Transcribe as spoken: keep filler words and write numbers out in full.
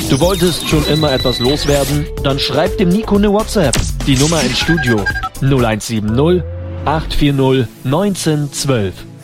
Du wolltest schon immer etwas loswerden? Dann schreib dem Nico eine WhatsApp. Die Nummer ins Studio null eins sieben null acht vier null eins neun eins zwei.